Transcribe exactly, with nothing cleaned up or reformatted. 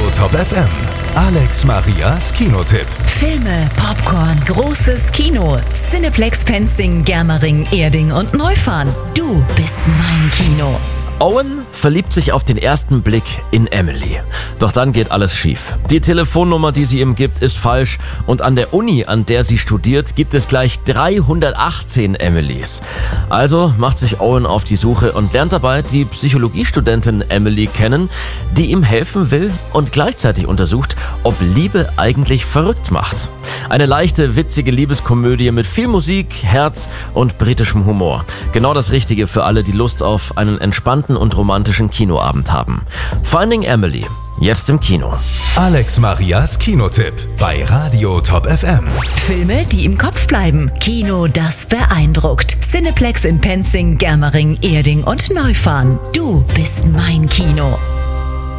Top F M. Alex Marias Kinotipp. Filme, Popcorn, großes Kino. Cineplex Penzing, Germering, Erding und Neufahren. Du bist mein Kino. Owen verliebt sich auf den ersten Blick in Emily. Doch dann geht alles schief. Die Telefonnummer, die sie ihm gibt, ist falsch. Und an der Uni, an der sie studiert, gibt es gleich dreihundertachtzehn Emilys. Also macht sich Owen auf die Suche und lernt dabei die Psychologiestudentin Emily kennen, die ihm helfen will und gleichzeitig untersucht, ob Liebe eigentlich verrückt macht. Eine leichte, witzige Liebeskomödie mit viel Musik, Herz und britischem Humor. Genau das Richtige für alle, die Lust auf einen entspannten und romantischen Kinoabend haben. Finding Emily, jetzt im Kino. Alex Marias Kinotipp bei Radio Top F M. Filme, die im Kopf bleiben. Kino, das beeindruckt. Cineplex in Penzing, Germering, Erding und Neufahren. Du bist mein Kino.